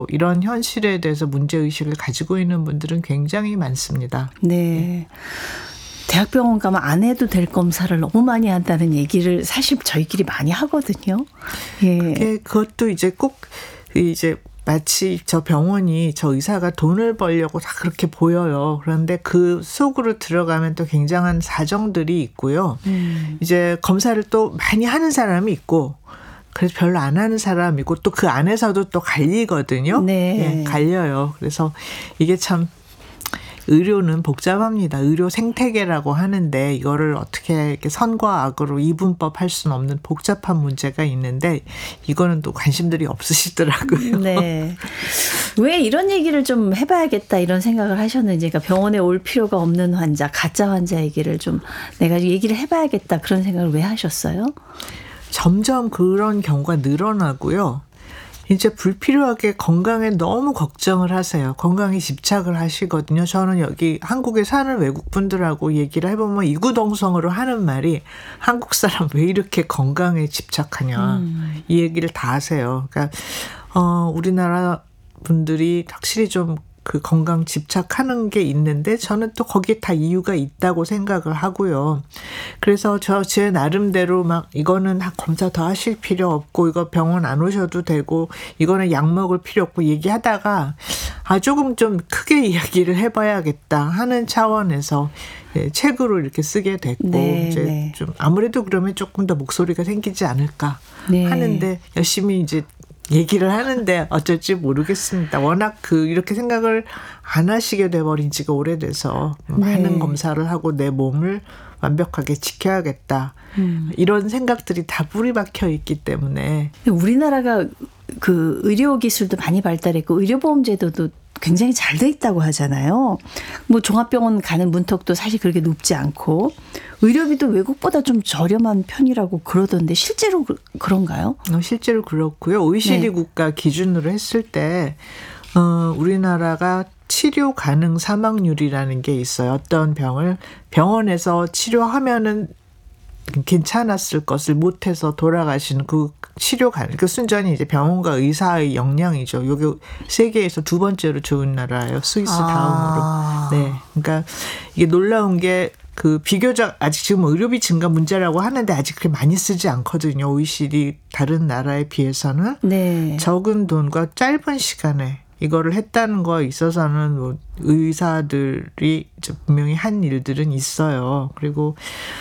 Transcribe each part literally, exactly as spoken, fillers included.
이런 현실에 대해서 문제의식을 가지고 있는 분들은 굉장히 많습니다. 네. 대학병원 가면 안 해도 될 검사를 너무 많이 한다는 얘기를 사실 저희끼리 많이 하거든요. 예. 그게 그것도 이제 꼭 이제 마치 저 병원이 저 의사가 돈을 벌려고 다 그렇게 보여요. 그런데 그 속으로 들어가면 또 굉장한 사정들이 있고요. 음. 이제 검사를 또 많이 하는 사람이 있고 그래서 별로 안 하는 사람이고 또 그 안에서도 또 갈리거든요. 네. 예, 갈려요. 그래서 이게 참 의료는 복잡합니다. 의료 생태계라고 하는데 이거를 어떻게 이렇게 선과 악으로 이분법 할 수는 없는 복잡한 문제가 있는데 이거는 또 관심들이 없으시더라고요. 네. 왜 이런 얘기를 좀 해봐야겠다 이런 생각을 하셨는지, 그러니까 병원에 올 필요가 없는 환자, 가짜 환자 얘기를 좀 내가 얘기를 해봐야겠다 그런 생각을 왜 하셨어요? 점점 그런 경우가 늘어나고요. 이제 불필요하게 건강에 너무 걱정을 하세요. 건강에 집착을 하시거든요. 저는 여기 한국에 사는 외국분들하고 얘기를 해보면 이구동성으로 하는 말이 한국 사람 왜 이렇게 건강에 집착하냐. 음. 이 얘기를 다 하세요. 그러니까 어, 우리나라 분들이 확실히 좀 그 건강 집착하는 게 있는데 저는 또 거기에 다 이유가 있다고 생각을 하고요. 그래서 저 제 나름대로 막 이거는 검사 더 하실 필요 없고 이거 병원 안 오셔도 되고 이거는 약 먹을 필요 없고 얘기하다가 아 조금 좀 크게 이야기를 해봐야겠다 하는 차원에서 예, 책으로 이렇게 쓰게 됐고 네, 이제 네. 좀 아무래도 그러면 조금 더 목소리가 생기지 않을까 네. 하는데 열심히 이제 얘기를 하는데 어쩔지 모르겠습니다. 워낙 그 이렇게 생각을 안 하시게 돼버린 지가 오래돼서 네. 많은 검사를 하고 내 몸을 완벽하게 지켜야겠다. 음. 이런 생각들이 다 뿌리 박혀 있기 때문에. 우리나라가 그 의료 기술도 많이 발달했고 의료보험 제도도 굉장히 잘 돼 있다고 하잖아요. 뭐 종합병원 가는 문턱도 사실 그렇게 높지 않고 의료비도 외국보다 좀 저렴한 편이라고 그러던데 실제로 그, 그런가요? 어, 실제로 그렇고요. 오이시디 네. 국가 기준으로 했을 때 어, 우리나라가 치료 가능 사망률이라는 게 있어요. 어떤 병을 병원에서 치료하면은 괜찮았을 것을 못해서 돌아가시는 그 치료 가능, 그 순전히 이제 병원과 의사의 역량이죠. 여기 세계에서 두 번째로 좋은 나라예요. 스위스 아. 다음으로. 네. 그러니까 이게 놀라운 게 그 비교적 아직 지금 의료비 증가 문제라고 하는데 아직 그렇게 많이 쓰지 않거든요. 오이시디 다른 나라에 비해서는. 네. 적은 돈과 짧은 시간에 이거를 했다는 거에 있어서는 뭐 의사들이 분명히 한 일들은 있어요. 그리고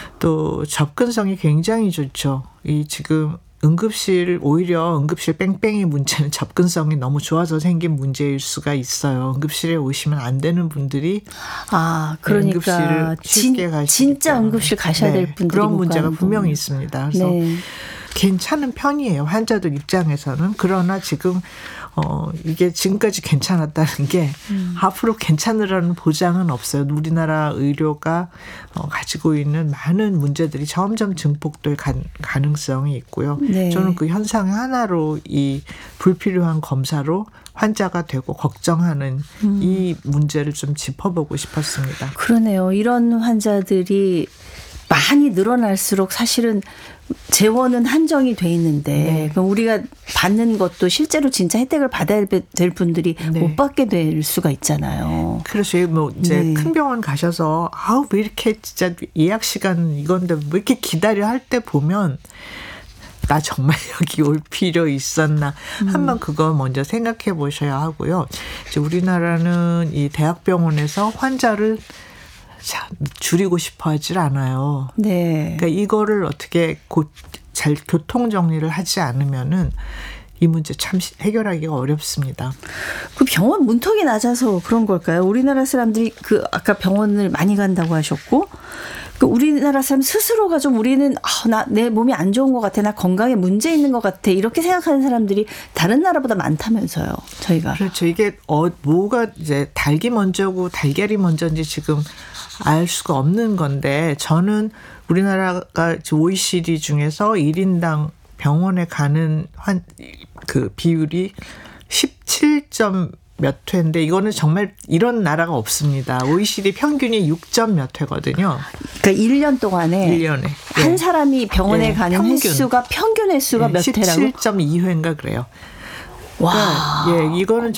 또 접근성이 굉장히 좋죠. 이 지금 응급실 오히려 응급실 뺑뺑이 문제는 접근성이 너무 좋아서 생긴 문제일 수가 있어요. 응급실에 오시면 안 되는 분들이 아 그러니까 응급실을 쉽게 진, 가시기 진짜 때문에. 응급실 가셔야 될 네, 분들이 그런 문제가 분명히 있습니다. 그래서 네. 괜찮은 편이에요. 환자들 입장에서는. 그러나 지금 어 이게 지금까지 괜찮았다는 게 음. 앞으로 괜찮으라는 보장은 없어요. 우리나라 의료가 어, 가지고 있는 많은 문제들이 점점 증폭될 가, 가능성이 있고요. 네. 저는 그 현상 하나로 이 불필요한 검사로 환자가 되고 걱정하는 음. 이 문제를 좀 짚어보고 싶었습니다. 그러네요. 이런 환자들이 많이 늘어날수록 사실은 재원은 한정이 돼 있는데 네. 그럼 우리가 받는 것도 실제로 진짜 혜택을 받아야 될 분들이 네. 못 받게 될 수가 있잖아요. 그렇죠. 뭐 이제 네. 큰 병원 가셔서 아우 왜 이렇게 진짜 예약 시간 이건데 왜 이렇게 기다려 할 때 보면 나 정말 여기 올 필요 있었나 음. 한번 그거 먼저 생각해 보셔야 하고요. 이제 우리나라는 이 대학병원에서 환자를 자, 줄이고 싶어 하질 않아요. 네. 그러니까 이거를 어떻게 곧 잘 교통 정리를 하지 않으면은 이 문제 참 해결하기가 어렵습니다. 그 병원 문턱이 낮아서 그런 걸까요? 우리나라 사람들이 그 아까 병원을 많이 간다고 하셨고 그 우리나라 사람 스스로가 좀 우리는 아, 나 내 몸이 안 좋은 것 같아, 나 건강에 문제 있는 것 같아 이렇게 생각하는 사람들이 다른 나라보다 많다면서요. 저희가 그렇죠. 이게 어 뭐가 이제 닭이 먼저고 달걀이 먼저인지 지금 알 수가 없는 건데 저는 우리나라가 오이시디 중에서 일 인당 병원에 가는 한 그 비율이 십칠 점 몇 회인데 이거는 정말 이런 나라가 없습니다. 오이시디 평균이 육 점 몇 회거든요. 그러니까 일 년 동안에 일 년에 한 네. 사람이 병원에 네. 가는 평균. 횟수가 평균 횟수가 네. 몇 회라고? 십칠 점 이 회인가 그래요. 와. 그러니까 예, 이거는